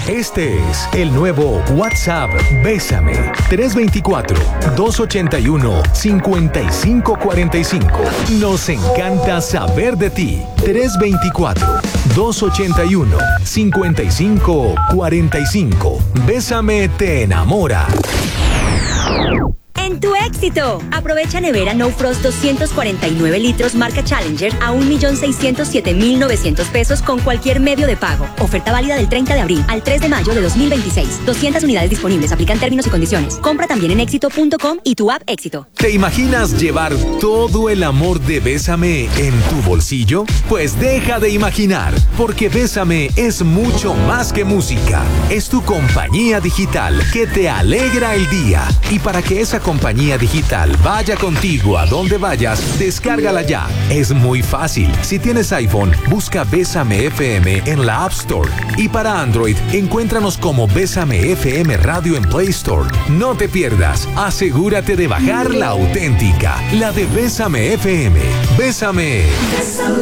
Este es el nuevo WhatsApp Bésame. 324-281-5545. Nos encanta saber de ti. 324-281-5545. Bésame te enamora. En tu éxito, aprovecha nevera No Frost 249 litros marca Challenger a 1.607.900 pesos con cualquier medio de pago. Oferta válida del 30 de abril al 3 de mayo de 2026. 200 unidades disponibles. Aplican términos y condiciones. Compra también en éxito.com y tu app Éxito. ¿Te imaginas llevar todo el amor de Bésame en tu bolsillo? Pues deja de imaginar, porque Bésame es mucho más que música. Es tu compañía digital que te alegra el día. Y para que esa compañía digital vaya contigo a donde vayas, descárgala ya. Es muy fácil. Si tienes iPhone, busca Bésame FM en la App Store. Y para Android, encuéntranos como Bésame FM Radio en Play Store. No te pierdas. Asegúrate de bajar la auténtica, la de Bésame FM. Bésame.